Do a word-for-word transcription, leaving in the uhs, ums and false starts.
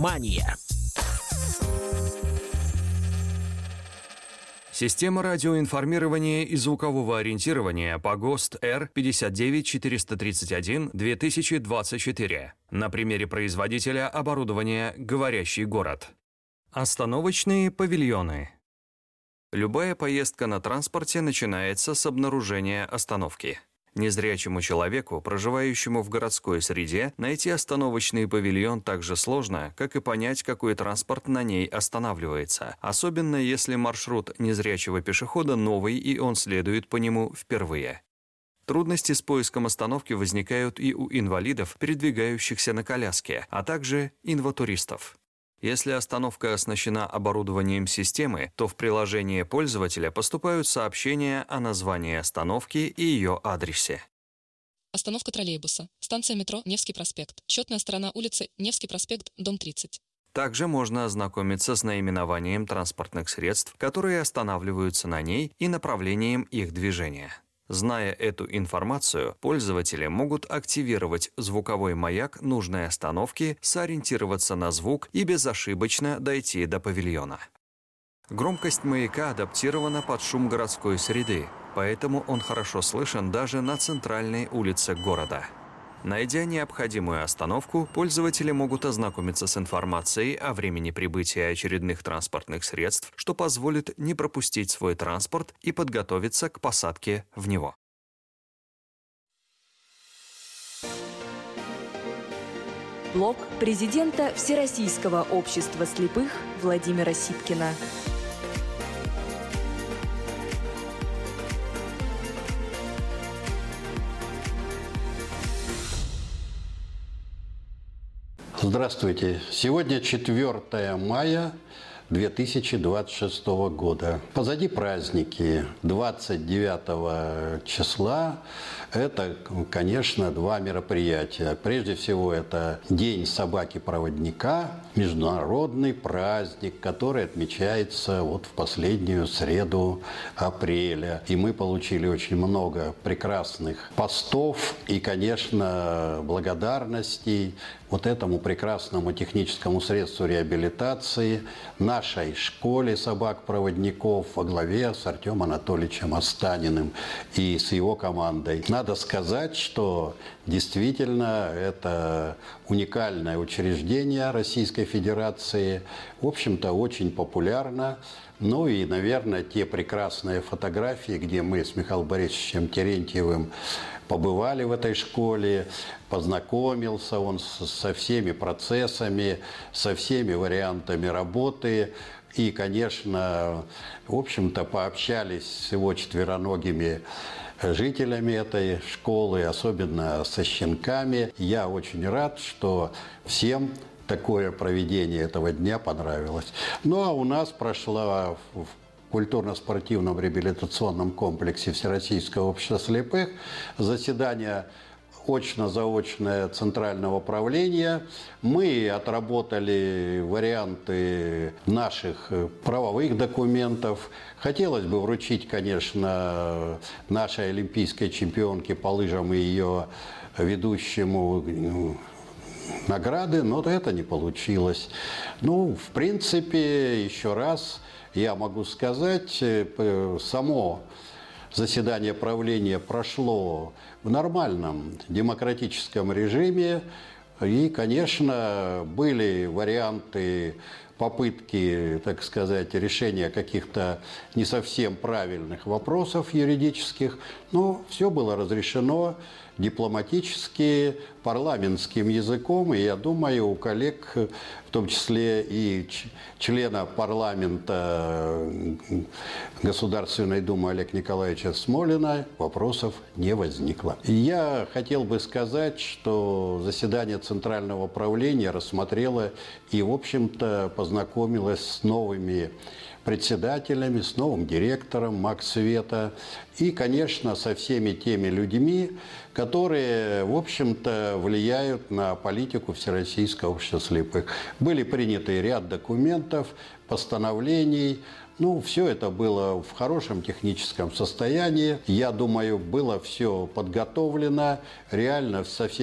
Внимание! Система радиоинформирования и звукового ориентирования по ГОСТ Р пятьдесят девять четыреста тридцать один две тысячи двадцать четыре. На примере производителя оборудования «Говорящий город». Остановочные павильоны. Любая поездка на транспорте начинается с обнаружения остановки. Незрячему человеку, проживающему в городской среде, найти остановочный павильон так же сложно, как и понять, какой транспорт на ней останавливается, особенно если маршрут незрячего пешехода новый и он следует по нему впервые. Трудности с поиском остановки возникают и у инвалидов, передвигающихся на коляске, а также инватуристов. Если остановка оснащена оборудованием системы, то в приложение пользователя поступают сообщения о названии остановки и ее адресе. Остановка троллейбуса. Станция метро Невский проспект. Четная сторона улицы Невский проспект, дом тридцать. Также можно ознакомиться с наименованием транспортных средств, которые останавливаются на ней, и направлением их движения. Зная эту информацию, пользователи могут активировать звуковой маяк нужной остановки, сориентироваться на звук и безошибочно дойти до павильона. Громкость маяка адаптирована под шум городской среды, поэтому он хорошо слышен даже на центральной улице города. Найдя необходимую остановку, пользователи могут ознакомиться с информацией о времени прибытия очередных транспортных средств, что позволит не пропустить свой транспорт и подготовиться к посадке в него. Блог президента Всероссийского общества слепых Владимира Сипкина. Здравствуйте! Сегодня четвёртое мая две тысячи двадцать шестого года. Позади праздники. двадцать девятого числа это, конечно, два мероприятия. Прежде всего, это День собаки-проводника, международный праздник, который отмечается вот в последнюю среду апреля. И мы получили очень много прекрасных постов и, конечно, благодарностей вот этому прекрасному техническому средству реабилитации, нашей школе собак-проводников во главе с Артемом Анатольевичем Останиным и с его командой. Надо сказать, что действительно это уникальное учреждение Российской Федерации, в общем-то, очень популярно. Ну и, наверное, те прекрасные фотографии, где мы с Михаилом Борисовичем Терентьевым побывали в этой школе, познакомился он со всеми процессами, со всеми вариантами работы. И, конечно, в общем-то, пообщались с его четвероногими жителями этой школы, особенно со щенками. Я очень рад, что всем такое проведение этого дня понравилось. Ну, а у нас прошла в культурно-спортивном реабилитационном комплексе Всероссийского общества слепых заседание очно-заочное Центрального правления. Мы отработали варианты наших правовых документов. Хотелось бы вручить, конечно, нашей олимпийской чемпионке по лыжам и ее ведущему награды, но это не получилось. Ну, в принципе, еще раз я могу сказать, само заседание правления прошло в нормальном демократическом режиме. И, конечно, были варианты попытки, так сказать, решения каких-то не совсем правильных вопросов юридических, но все было разрешено дипломатически, парламентским языком, и я думаю, у коллег, в том числе и члена парламента Государственной Думы Олега Николаевича Смолина, вопросов не возникло. И я хотел бы сказать, что заседание Центрального правления рассмотрело и, в общем-то, познакомилось с новыми председателями, с новым директором Максвета и, конечно, со всеми теми людьми, которые, в общем-то, влияют на политику Всероссийского общества слепых. Были приняты ряд документов, постановлений. Ну, все это было в хорошем техническом состоянии. Я думаю, было все подготовлено реально со всеми